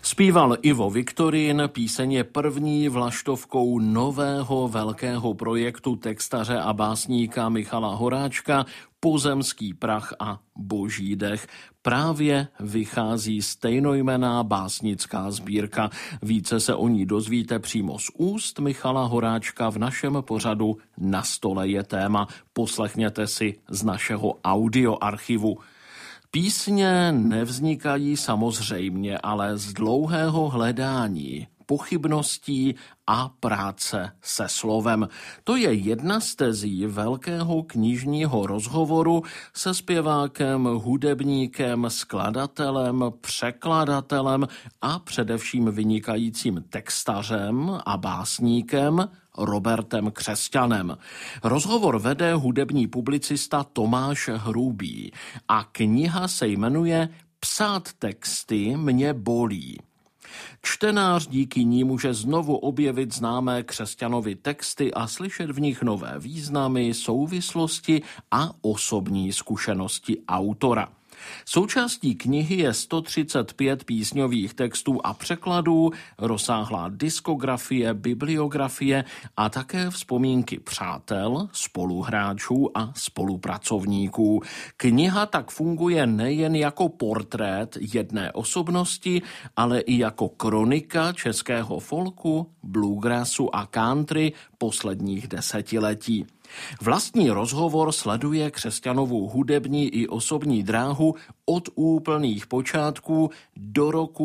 Zpíval Ivo Viktorín, píseň je první vlaštovkou nového velkého projektu textaře a básníka Michala Horáčka Pozemský prach a boží dech. Právě vychází stejnojmenná básnická sbírka. Více se o ní dozvíte přímo z úst Michala Horáčka v našem pořadu Na stole je téma. Poslechněte si z našeho audioarchivu. Písně nevznikají samozřejmě, ale z dlouhého hledání, pochybností a práce se slovem. To je jedna z tezí velkého knižního rozhovoru se zpěvákem, hudebníkem, skladatelem, překladatelem a především vynikajícím textařem a básníkem Robertem Křesťanem. Rozhovor vede hudební publicista Tomáš Hrubý a kniha se jmenuje Psát texty mě bolí. Čtenář díky ní může znovu objevit známé Křesťanovy texty a slyšet v nich nové významy, souvislosti a osobní zkušenosti autora. Součástí knihy je 135 písňových textů a překladů, rozsáhlá diskografie, bibliografie a také vzpomínky přátel, spoluhráčů a spolupracovníků. Kniha tak funguje nejen jako portrét jedné osobnosti, ale i jako kronika českého folku, bluegrassu a country posledních desetiletí. Vlastní rozhovor sleduje Křesťanovu hudební i osobní dráhu od úplných počátků do roku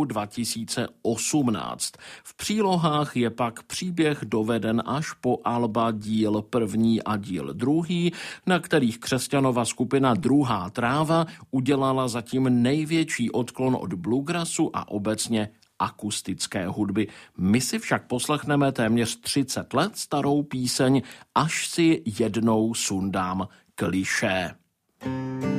2018. V přílohách je pak příběh doveden až po alba díl první a díl druhý, na kterých Křesťanova skupina Druhá tráva udělala zatím největší odklon od bluegrassu a obecně akustické hudby. My si však poslechneme téměř 30 let starou píseň Až si jednou sundám klišé.